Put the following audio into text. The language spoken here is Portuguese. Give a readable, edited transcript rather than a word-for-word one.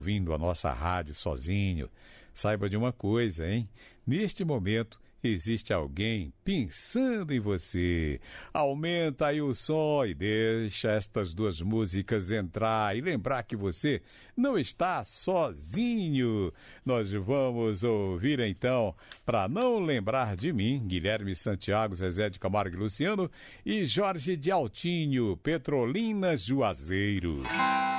ouvindo a nossa rádio sozinho, saiba de uma coisa, hein? Neste momento, existe alguém pensando em você. Aumenta aí o som e deixa estas duas músicas entrar e lembrar que você não está sozinho. Nós vamos ouvir então, para não lembrar de mim, Guilherme Santiago, Zezé de Camargo e Luciano e Jorge de Altinho, Petrolina Juazeiro.